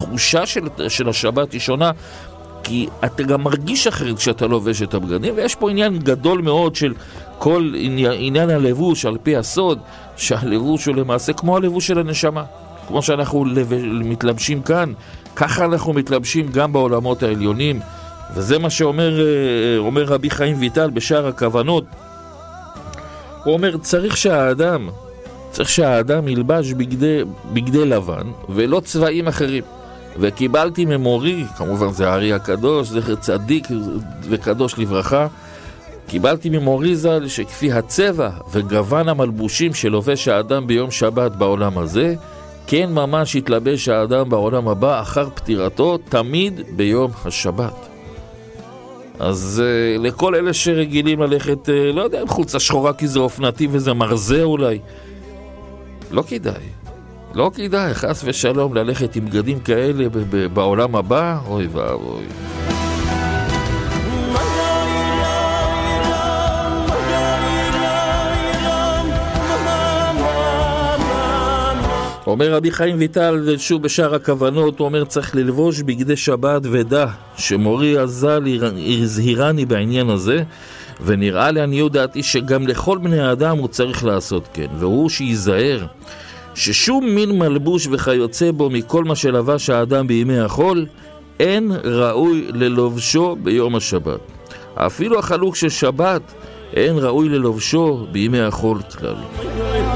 התחושה של השבת היא שונה, כי אתה גם מרגיש אחרת כשאתה לובש את הבגדים, ויש פה עניין גדול מאוד של כל עניין הלבוש על פי הסוד, שהלבוש הוא למעשה כמו הלבוש של הנשמה. כמו שאנחנו מתלבשים כאן, ככה אנחנו מתלבשים גם בעולמות העליונים, וזה מה שאומר רבי חיים ויטל בשער הכוונות. הוא אומר, צריך שהאדם ילבש בגדי לבן ולא צבעים אחרים. וקיבלתי ממורי, כמובן זה הארי הקדוש, זכר צדיק וקדוש לברכה, קיבלתי ממורי ז"ל שכפי הצבע וגוון המלבושים שלובש האדם ביום שבת בעולם הזה, כן ממש יתלבש האדם בעולם הבא אחר פטירתו תמיד ביום השבת. אז לכל אלה שרגילים ללכת, לא יודע אם חולצה שחורה כי זה אופנתי וזה מרזה אולי, לא כדאי, חס ושלום ללכת עם בגדים כאלה בעולם הבא, אוי ואבוי. אומר רבי חיים ויטל שוב בשער הכוונות, הוא אומר צריך ללבוש בגדי שבת ודע שמורי הז"ל הזהירני בעניין הזה, ונראה לעניות דעתי שגם לכל בני האדם הוא צריך לעשות כן, והוא שיזהר ששום מין מלבוש וכיוצא בו מכל מה שלבש האדם בימי החול אין ראוי ללובשו ביום השבת. אפילו החלוק של שבת אין ראוי ללובשו בימי החול כלל.